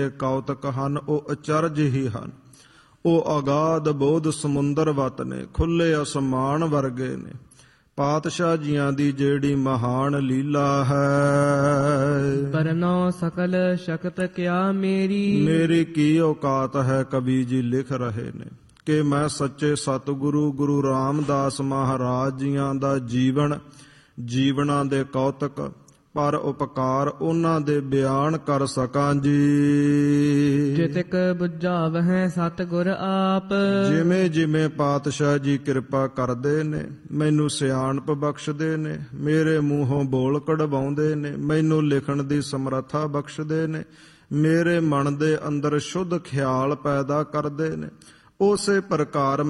ਕੌਤਕ ਹਨ ਉਹ ਅਚਰਜ ਹੀ ਹਨ। ਉਹ ਅਗਾਧ ਬੋਧ ਸਮੁੰਦਰ ਵਤ ਨੇ, ਖੁੱਲੇ ਅਸਮਾਨ ਵਰਗੇ ਨੇ। ਪਾਤਸ਼ਾਹ ਜੀਆਂ ਦੀ ਜਿਹੜੀ ਮਹਾਨ ਲੀਲਾ ਹੈ। ਪਰਨੋ ਸਕਲ ਸ਼ਕਤ ਕਿਆ ਮੇਰੀ, ਮੇਰੀ ਕੀ ਔਕਾਤ ਹੈ, ਕਵੀ ਜੀ ਲਿਖ ਰਹੇ ਨੇ ਕਿ ਮੈਂ ਸੱਚੇ ਸਤਿਗੁਰੂ ਗੁਰੂ ਰਾਮਦਾਸ ਮਹਾਰਾਜ ਜੀਆਂ ਦਾ ਜੀਵਨਾਂ ਦੇ ਕੌਤਕ ਪਰ ਉਪਕਾਰ ਉਹਨਾਂ ਦੇ ਬਿਆਨ ਕਰ ਸਕਾਂ ਜੀ। ਜਿਤਕ ਬੁਝਾਵਹਿ ਸਤਿਗੁਰ ਆਪ, ਜਿਵੇਂ ਜਿਵੇਂ ਪਾਤਸ਼ਾਹ ਜੀ ਕਿਰਪਾ ਕਰਦੇ ਨੇ, ਮੈਨੂੰ ਸਿਆਣਪ ਬਖਸ਼ਦੇ ਨੇ, ਮੇਰੇ ਮੂੰਹੋਂ ਬੋਲ ਕਢਵਾਉਂਦੇ ਨੇ, ਮੈਨੂੰ ਲਿਖਣ ਦੀ ਸਮਰੱਥਾ ਬਖਸ਼ਦੇ ਨੇ, ਮੇਰੇ ਮਨ ਦੇ ਅੰਦਰ ਸ਼ੁੱਧ ਖਿਆਲ ਪੈਦਾ ਕਰਦੇ ਨੇ, ਉਸੇ ਪ੍ਰਕਾਰ